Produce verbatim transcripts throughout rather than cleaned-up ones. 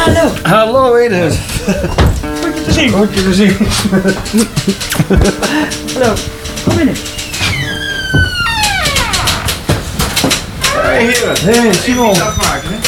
Hallo. Hallo, Edith. Goed je te zien. Goed je te zien. Hallo. Kom binnen. Hey heren. Hey, Simon. Even afmaken, hè?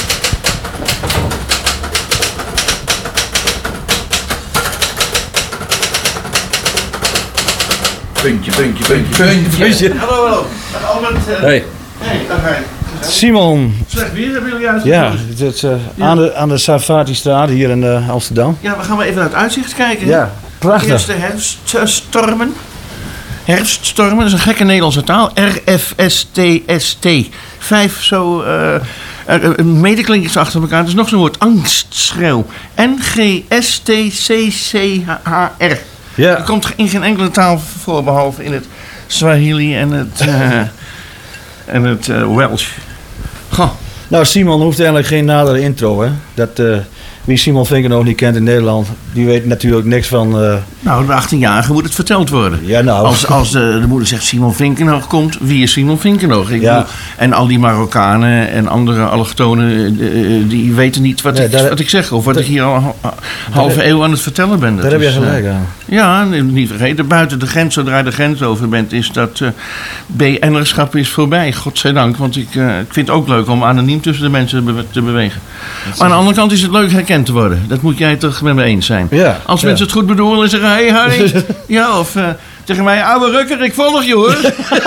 Puntje, puntje, puntje, puntje. Puntje. Hallo, hallo. Dag Albert. uh, Hey, Hey, dag Hein. Simon. Slecht weer hebben jullie uit. Ja, het is, uh, aan, de, aan de Safati-straat hier in uh, Amsterdam. Ja, we gaan wel even naar het uitzicht kijken. hè? Ja, prachtig. Eerste herfststormen. Herfststormen, dat is een gekke Nederlandse taal. R F S T S T. Vijf zo uh, uh, medeklinkers achter elkaar. Dat is nog zo'n woord. Angstschreeuw. N G S T C C H R. Ja. Er komt in geen enkele taal voor, behalve in het Swahili en het, uh, en het uh, Welsh. Goh. Nou, Simon hoeft eigenlijk geen nadere intro, hè. Dat, uh, wie Simon Vinken nog niet kent in Nederland, die weet natuurlijk niks van... Uh... Nou, de achttienjarige moet het verteld worden. Ja, nou... Als, als de, de moeder zegt Simon Vinkenoog komt, wie is Simon Vinkenoog? Ik Ja. bedoel, en al die Marokkanen en andere allochtonen, uh, die weten niet wat, Nee, ik, daar- wat ik zeg. Of wat daar- ik hier al een ha- halve eeuw aan het vertellen ben. Dat Daar heb je is, uh, gelijk aan. Ja, nee, niet vergeten. Buiten de grens, zodra je de grens over bent, is dat uh, B N'erschap is voorbij. Godzijdank. Want ik, uh, ik vind het ook leuk om anoniem tussen de mensen te, be- te bewegen. Maar aan de andere kant is het leuk herkend te worden. Dat moet jij toch met me eens zijn. Ja, Als ja. mensen het goed bedoelen en zeggen, hé hey, Harry. Ja, of uh, tegen mij, ouwe rukker, ik volg je hoor.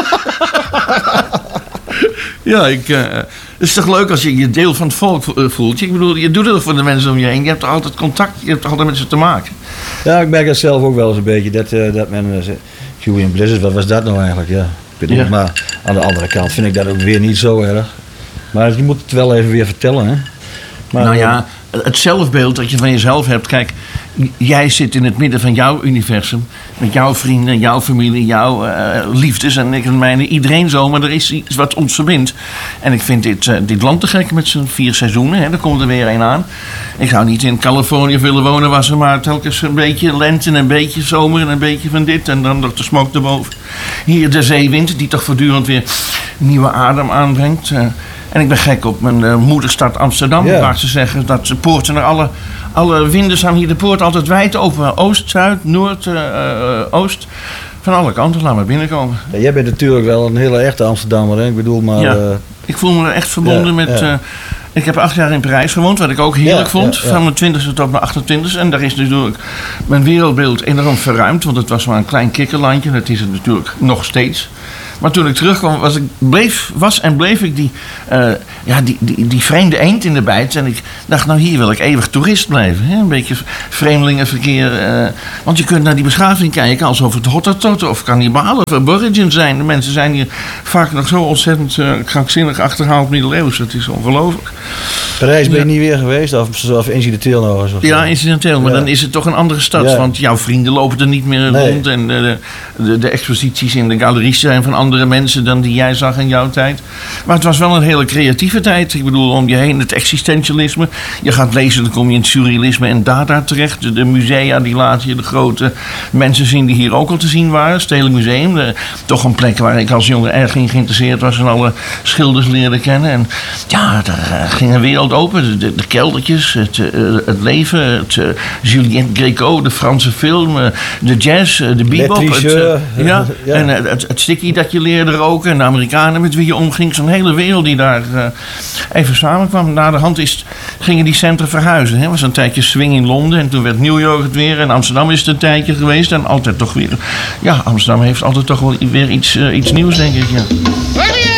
Ja, ik, uh, het is toch leuk als je je deel van het volk vo- voelt. Ik bedoel, je doet het voor de mensen om je heen. Je hebt er altijd contact, je hebt er altijd met ze te maken. Ja, ik merk dat zelf ook wel eens een beetje. Dat, uh, dat men uh, zegt, Julian Blizzard, wat was dat nou eigenlijk? Ja, ik bedoel, Ja. maar aan de andere kant vind ik dat ook weer niet zo erg. Maar je moet het wel even weer vertellen, hè. Maar, nou ja, het zelfbeeld dat je van jezelf hebt. Kijk, jij zit in het midden van jouw universum. Met jouw vrienden, jouw familie, jouw uh, liefdes en ik en mijne. Iedereen zo, maar er is iets wat ons verbindt. En ik vind dit, uh, dit land te gek met zijn vier seizoenen. Hè. Er komt er weer een aan. Ik zou niet in Californië willen wonen waar ze maar telkens een beetje lente en een beetje zomer en een beetje van dit. En dan nog de smoke erboven. Hier de zeewind die toch voortdurend weer nieuwe adem aanbrengt. Uh, En ik ben gek op mijn uh, moederstad Amsterdam. Ja. Waar ze zeggen dat de poorten naar alle, alle winden staan hier de poort altijd wijd open. Oost, Zuid, Noord, uh, uh, Oost. Van alle kanten, laat maar binnenkomen. Ja, jij bent natuurlijk wel een hele echte Amsterdammer, hè. Ik bedoel, maar... Ja. uh, Ik voel me er echt verbonden Ja, met... ja. Uh, ik heb acht jaar in Parijs gewoond, wat ik ook heerlijk Ja, vond. ja, ja. Van mijn twintigste tot mijn achtentwintigste. En daar is natuurlijk mijn wereldbeeld enorm verruimd. Want het was maar een klein kikkerlandje. Dat is het natuurlijk nog steeds. Maar toen ik terugkwam, was, ik bleef, was en bleef ik die, uh, ja, die, die, die vreemde eend in de bijt. En ik dacht, nou hier wil ik eeuwig toerist blijven. Hè? Een beetje vreemdelingenverkeer. Uh, want je kunt naar die beschaving kijken alsof het Hottentotten of kannibalen of aborigines zijn. De mensen zijn hier vaak nog zo ontzettend uh, krankzinnig achterhaald middeleeuws. Dat is ongelooflijk. Parijs ben je Ja. niet weer geweest? Of, of incidenteel nog eens? Of zo? Ja, incidenteel. Maar Ja. dan is het toch een andere stad. Ja. Want jouw vrienden lopen er niet meer Nee. rond. En de, de, de exposities in de galeries zijn van andere mensen dan die jij zag in jouw tijd. Maar het was wel een hele creatieve tijd. Ik bedoel, om je heen het existentialisme. Je gaat lezen, dan kom je in het surrealisme en Dada terecht. De, de musea die laten je de grote mensen zien die hier ook al te zien waren. Stedelijk Museum. De, toch een plek waar ik als jongen erg in geïnteresseerd was en alle schilders leerde kennen. En ja, daar uh, ging een wereld open. De, de, de keldertjes, het, uh, het leven, het uh, Juliette Gréco, de Franse film, uh, de jazz, uh, de bebop. Les Het, Tricheurs. uh, ja, Ja. en uh, het, het sticky dat je leerde roken en de Amerikanen met wie je omging. Zo'n hele wereld die daar uh, even samenkwam. Na de hand is, gingen die centra verhuizen. Er was een tijdje swing in Londen en toen werd New York het weer. En Amsterdam is het een tijdje geweest en altijd toch weer... Ja, Amsterdam heeft altijd toch wel weer iets, uh, iets nieuws, denk ik, ja.